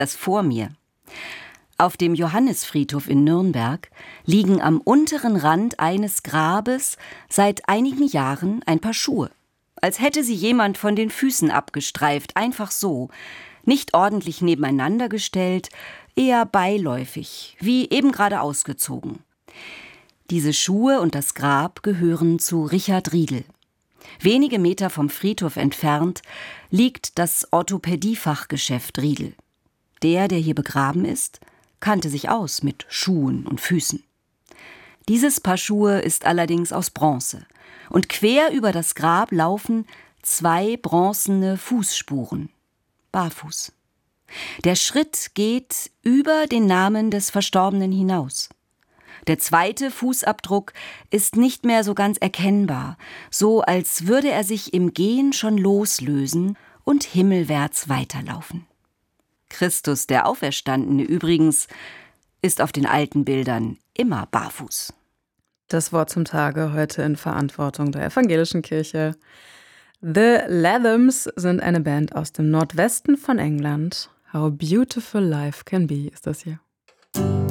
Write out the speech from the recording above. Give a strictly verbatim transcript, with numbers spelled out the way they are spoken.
das vor mir. Auf dem Johannisfriedhof in Nürnberg liegen am unteren Rand eines Grabes seit einigen Jahren ein paar Schuhe. Als hätte sie jemand von den Füßen abgestreift, einfach so. Nicht ordentlich nebeneinander gestellt, eher beiläufig, wie eben gerade ausgezogen. Diese Schuhe und das Grab gehören zu Richard Riedel. Wenige Meter vom Friedhof entfernt liegt das Orthopädiefachgeschäft Riedel. Der, der hier begraben ist, kannte sich aus mit Schuhen und Füßen. Dieses Paar Schuhe ist allerdings aus Bronze. Und quer über das Grab laufen zwei bronzene Fußspuren. Barfuß. Der Schritt geht über den Namen des Verstorbenen hinaus. Der zweite Fußabdruck ist nicht mehr so ganz erkennbar, so als würde er sich im Gehen schon loslösen und himmelwärts weiterlaufen. Christus, der Auferstandene übrigens, ist auf den alten Bildern immer barfuß. Das Wort zum Tage heute in Verantwortung der Evangelischen Kirche. The Lathams sind eine Band aus dem Nordwesten von England. How Beautiful Life Can Be ist das hier.